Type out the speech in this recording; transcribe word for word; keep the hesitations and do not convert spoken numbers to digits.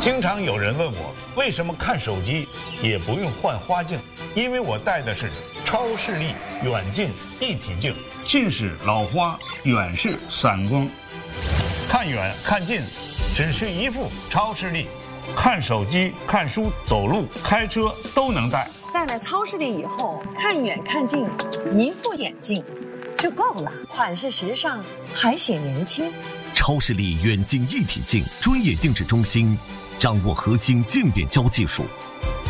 经常有人问我，为什么看手机也不用换花镜？因为我戴的是超视力远近一体镜，近视老花，远视散光，看远看近，只是一副超视力，看手机、看书、走路、开车都能戴。 戴了超视力以后，看远看近，一副眼镜就够了，款式时尚，还显年轻。 超视力远近一体镜专业定制中心，掌握核心镜变焦技术，